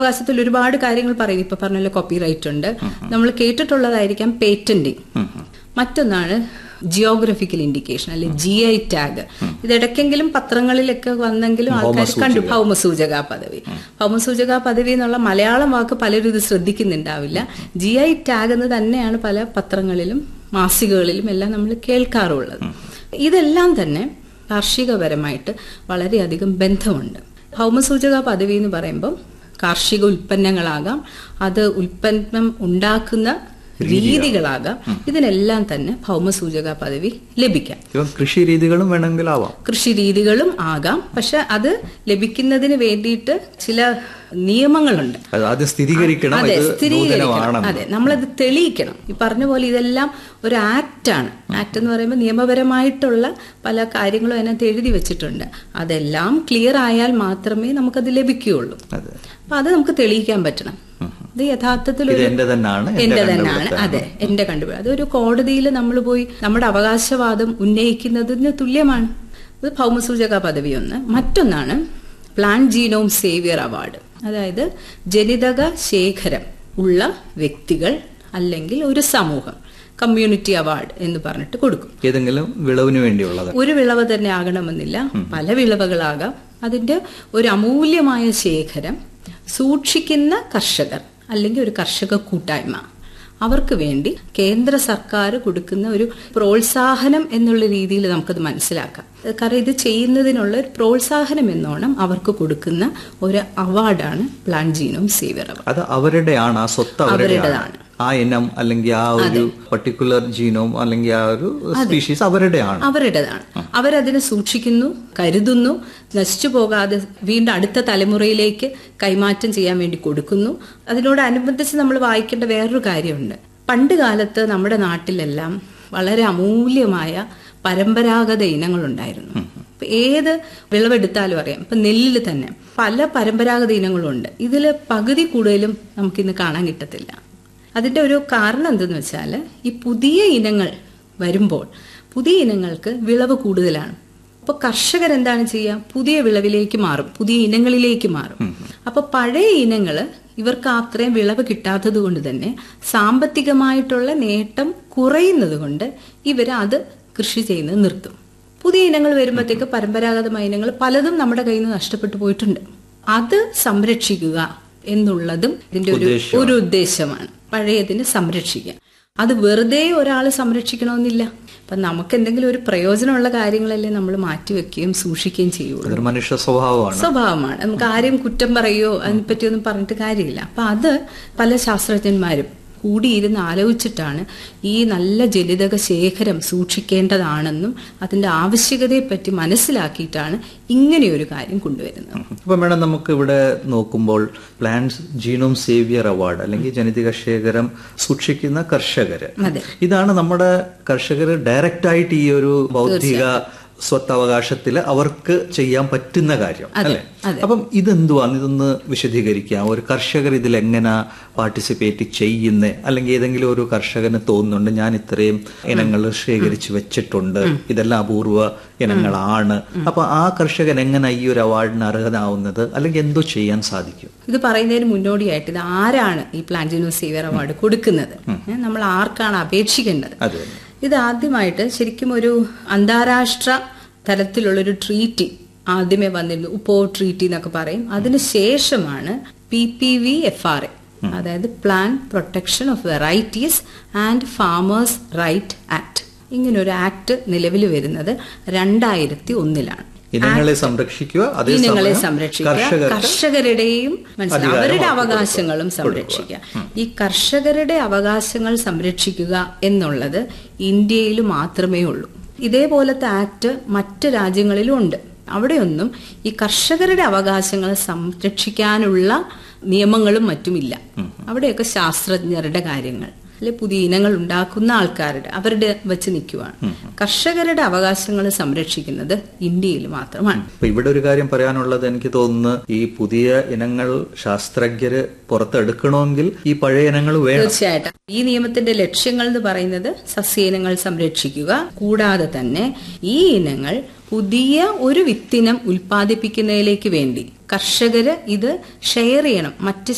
അവകാശത്തിൽ ഒരുപാട് കാര്യങ്ങൾ പറയും. ഇപ്പൊ പറഞ്ഞല്ലോ കോപ്പിറൈറ്റ് ഉണ്ട്, നമ്മൾ കേട്ടിട്ടുള്ളതായിരിക്കാം പേറ്റന്റിങ്. മറ്റൊന്നാണ് ജിയോഗ്രഫിക്കൽ ഇൻഡിക്കേഷൻ അല്ലെ GI ടാഗ്. ഇതിടയ്ക്കെങ്കിലും പത്രങ്ങളിലൊക്കെ വന്നെങ്കിലും ആൾക്കാർ കണ്ടു. ഭൗമസൂചക പദവി. ഭൗമസൂചക പദവി എന്നുള്ള മലയാളം വാക്ക് പലരും ഇത് ശ്രദ്ധിക്കുന്നുണ്ടാവില്ല. GI ടാഗ് എന്ന് തന്നെയാണ് പല പത്രങ്ങളിലും മാസികകളിലും എല്ലാം നമ്മൾ കേൾക്കാറുള്ളത്. ഇതെല്ലാം തന്നെ കാർഷികപരമായിട്ട് വളരെയധികം ബന്ധമുണ്ട്. ഭൗമസൂചക പദവി എന്ന് പറയുമ്പോൾ കാർഷിക ഉൽപ്പന്നങ്ങളാകാം, അത് ഉൽപ്പന്നം ഉണ്ടാക്കുന്ന രീതികളാകാം, ഇതിനെല്ലാം തന്നെ ഭൗമസൂചക പദവി ലഭിക്കാം. കൃഷി രീതികളും വേണമെങ്കിൽ ആവാം, കൃഷി രീതികളും ആകാം. പക്ഷെ അത് ലഭിക്കുന്നതിന് വേണ്ടിയിട്ട് ചില നിയമങ്ങളുണ്ട്. ആദ്യം സ്ഥിരീകരിക്കണം. അതെ, നമ്മളത് തെളിയിക്കണം. ഈ പറഞ്ഞ പോലെ ഇതെല്ലാം ഒരു ആക്റ്റാണ്. ആക്ട് എന്ന് പറയുമ്പോൾ നിയമപരമായിട്ടുള്ള പല കാര്യങ്ങളും അതിനകത്ത് എഴുതി വെച്ചിട്ടുണ്ട്. അതെല്ലാം ക്ലിയർ ആയാൽ മാത്രമേ നമുക്കത് ലഭിക്കുകയുള്ളൂ. അപ്പൊ അത് നമുക്ക് തെളിയിക്കാൻ പറ്റണം. ഇത് യഥാർത്ഥത്തിൽ എന്റെ തന്നെയാണ്, അതെ, എന്റെ കണ്ടുപിടി. അതൊരു കോടതിയിൽ നമ്മൾ പോയി നമ്മുടെ അവകാശവാദം ഉന്നയിക്കുന്നതിന് തുല്യമാണ്. ഇത് ഭൗമസൂചക പദവി ഒന്ന്. മറ്റൊന്നാണ് പ്ലാന്റ് ജീനോം സേവിയർ അവാർഡ്. അതായത് ജനിതക ശേഖരം ഉള്ള വ്യക്തികൾ അല്ലെങ്കിൽ ഒരു സമൂഹം കമ്മ്യൂണിറ്റി അവാർഡ് എന്ന് പറഞ്ഞിട്ട് കൊടുക്കും. ഏതെങ്കിലും വിളവിന് വേണ്ടിയുള്ളത്. ഒരു വിളവ് തന്നെ ആകണമെന്നില്ല, പല വിളവുകളാകാം. അതിന്റെ ഒരു അമൂല്യമായ ശേഖരം സൂക്ഷിക്കുന്ന കർഷകർ അല്ലെങ്കിൽ ഒരു കർഷക കൂട്ടായ്മ, അവർക്ക് വേണ്ടി കേന്ദ്ര സർക്കാർ കൊടുക്കുന്ന ഒരു പ്രോത്സാഹനം എന്നുള്ള രീതിയിൽ നമുക്കത് മനസ്സിലാക്കാം. കാരണം ഇത് ചെയ്യുന്നതിനുള്ള ഒരു പ്രോത്സാഹനം എന്നോണം അവർക്ക് കൊടുക്കുന്ന ഒരു അവാർഡാണ് പ്ലാന്റ് ജീനോം സേവിയർ അവാർഡ്. അത് അവരുടെയാണ്, ആ സ്വത്ത് അവരുടേതാണ്. ആ ഇനം അല്ലെങ്കിൽ ആ ഒരു പർട്ടിക്കുലർ ജീനോം അല്ലെങ്കിൽ ആ ഒരു സ്പീഷീസ് അവരുടേതാണ്. അവരതിനെ സൂക്ഷിക്കുന്നു, കരുതുന്നു, നശിച്ചു പോകാതെ വീണ്ടും അടുത്ത തലമുറയിലേക്ക് കൈമാറ്റം ചെയ്യാൻ വേണ്ടി കൊടുക്കുന്നു. അതിനോടനുബന്ധിച്ച് നമ്മൾ വായിക്കേണ്ട വേറൊരു കാര്യമുണ്ട്. പണ്ട് കാലത്ത് നമ്മുടെ നാട്ടിലെല്ലാം വളരെ അമൂല്യമായ പരമ്പരാഗത ഇനങ്ങളുണ്ടായിരുന്നു. ഇപ്പൊ ഏത് വിളവെടുത്താലും അറിയാം. ഇപ്പൊ നെല്ലിൽ തന്നെ പല പരമ്പരാഗത ഇനങ്ങളുണ്ട്. ഇതിൽ പകുതി കൂടുതലും നമുക്കിന്ന് കാണാൻ കിട്ടത്തില്ല. അതിന്റെ ഒരു കാരണം എന്തെന്ന് വെച്ചാൽ ഈ പുതിയ ഇനങ്ങൾ വരുമ്പോൾ പുതിയ ഇനങ്ങൾക്ക് വിളവ് കൂടുതലാണ്. അപ്പൊ കർഷകർ എന്താണ് ചെയ്യുക? പുതിയ വിളവിലേക്ക് മാറും, പുതിയ ഇനങ്ങളിലേക്ക് മാറും. അപ്പൊ പഴയ ഇനങ്ങള് ഇവർക്ക് അത്രയും വിളവ് കിട്ടാത്തത് കൊണ്ട് തന്നെ സാമ്പത്തികമായിട്ടുള്ള നേട്ടം കുറയുന്നത് കൊണ്ട് ഇവര് അത് കൃഷി ചെയ്യുന്നത് നിർത്തും. പുതിയ ഇനങ്ങൾ വരുമ്പോഴത്തേക്ക് പരമ്പരാഗതമായ ഇനങ്ങൾ പലതും നമ്മുടെ കയ്യിൽ നിന്ന് നഷ്ടപ്പെട്ടു പോയിട്ടുണ്ട്. അത് സംരക്ഷിക്കുക എന്നുള്ളതും ഇതിന്റെ ഒരു ഉദ്ദേശമാണ്. പഴയതിനെ സംരക്ഷിക്കുക. അത് വെറുതെ ഒരാൾ സംരക്ഷിക്കണമെന്നില്ല. അപ്പൊ നമുക്ക് എന്തെങ്കിലും ഒരു പ്രയോജനമുള്ള കാര്യങ്ങളല്ലേ നമ്മൾ മാറ്റിവെക്കുകയും സൂക്ഷിക്കുകയും ചെയ്യുള്ളൂ. മനുഷ്യ സ്വഭാവമാണ്. നമുക്ക് ആരെയും കുറ്റം പറയുകയോ അതിനെപ്പറ്റിയൊന്നും പറഞ്ഞിട്ട് കാര്യമില്ല. അപ്പൊ അത് പല ശാസ്ത്രജ്ഞന്മാരും കൂടിയിരുന്ന് ആലോചിച്ചിട്ടാണ് ഈ നല്ല ജനിതക ശേഖരം സൂക്ഷിക്കേണ്ടതാണെന്നും അതിന്റെ ആവശ്യകതയെപ്പറ്റി മനസ്സിലാക്കിയിട്ടാണ് ഇങ്ങനെയൊരു കാര്യം കൊണ്ടുവരുന്നത്. അപ്പൊ മേഡം, നമുക്ക് ഇവിടെ നോക്കുമ്പോൾ പ്ലാന്റ് ജീനോം സേവിയർ അവാർഡ് അല്ലെങ്കിൽ ജനിതക ശേഖരം സൂക്ഷിക്കുന്ന കർഷകര്, ഇതാണ് നമ്മുടെ കർഷകർ ഡയറക്റ്റ് ആയിട്ട് ഈ ഒരു ബൗദ്ധിക സ്വത്തവകാശത്തിൽ അവർക്ക് ചെയ്യാൻ പറ്റുന്ന കാര്യം അല്ലെ? അപ്പം ഇതെന്തുവാണ്? ഇതൊന്ന് വിശദീകരിക്കാം. ഒരു കർഷകർ ഇതിൽ എങ്ങനെ പാർട്ടിസിപ്പേറ്റ് ചെയ്യുന്നേ? അല്ലെങ്കിൽ ഏതെങ്കിലും ഒരു കർഷകന് തോന്നുന്നുണ്ട് ഞാൻ ഇത്രയും ഇനങ്ങൾ ശേഖരിച്ചു വെച്ചിട്ടുണ്ട്, ഇതെല്ലാം അപൂർവ ഇനങ്ങളാണ്, അപ്പൊ ആ കർഷകൻ എങ്ങനെ ഈ ഒരു അവാർഡിന് അർഹനാവുന്നത്? അല്ലെങ്കിൽ എന്തോ ചെയ്യാൻ സാധിക്കും? ഇത് പറയുന്നതിന് മുന്നോടിയായിട്ട് ഇത് ആരാണ് ഈ പ്ലാന്റ് ജീനോം സേവിയർ അവാർഡ് കൊടുക്കുന്നത്, നമ്മൾ ആർക്കാണ് അപേക്ഷിക്കേണ്ടത്? ഇത് ആദ്യമായിട്ട് ശരിക്കും ഒരു അന്താരാഷ്ട്ര തലത്തിലുള്ളൊരു ട്രീറ്റി ആദ്യമേ വന്നിരുന്നു. ഉപ്പോ ട്രീറ്റി എന്നൊക്കെ പറയും. അതിനുശേഷമാണ് PPVFRA, അതായത് plant protection of varieties and farmers right act. ഇങ്ങനൊരു ആക്ട് നിലവിൽ വരുന്നത് 2001 ഇനങ്ങളെ സംരക്ഷിക്കുക, കർഷകരുടെയും അവരുടെ അവകാശങ്ങളും സംരക്ഷിക്കുക. ഈ കർഷകരുടെ അവകാശങ്ങൾ സംരക്ഷിക്കുക എന്നുള്ളത് ഇന്ത്യയിൽ മാത്രമേ ഉള്ളൂ. ഇതേപോലത്തെ ആക്ട് മറ്റ് രാജ്യങ്ങളിലും ഉണ്ട്. അവിടെയൊന്നും ഈ കർഷകരുടെ അവകാശങ്ങൾ സംരക്ഷിക്കാനുള്ള നിയമങ്ങളും മറ്റുമില്ല. അവിടെയൊക്കെ ശാസ്ത്രജ്ഞരുടെ കാര്യങ്ങൾ അല്ലെ പുതിയ ഇനങ്ങൾ ഉണ്ടാക്കുന്ന ആൾക്കാരുടെ അവരുടെ വെച്ച് നിൽക്കുവാണ്. കർഷകരുടെ അവകാശങ്ങൾ സംരക്ഷിക്കുന്നത് ഇന്ത്യയിൽ മാത്രമാണ്. ഇവിടെ ഒരു കാര്യം പറയാനുള്ളത്, എനിക്ക് തോന്നുന്നു ഈ പുതിയ ഇനങ്ങൾ ശാസ്ത്രജ്ഞര് പുറത്തെടുക്കണമെങ്കിൽ ഈ പഴയ ഇനങ്ങൾ വേണം. തീർച്ചയായിട്ടും. ഈ നിയമത്തിന്റെ ലക്ഷ്യങ്ങൾ എന്ന് പറയുന്നത് സസ്യയിനങ്ങൾ സംരക്ഷിക്കുക, കൂടാതെ തന്നെ ഈ ഇനങ്ങൾ പുതിയ ഒരു വിത്തിനം ഉൽപ്പാദിപ്പിക്കുന്നതിലേക്ക് വേണ്ടി കർഷകര് ഇത് ഷെയർ ചെയ്യണം, മറ്റ്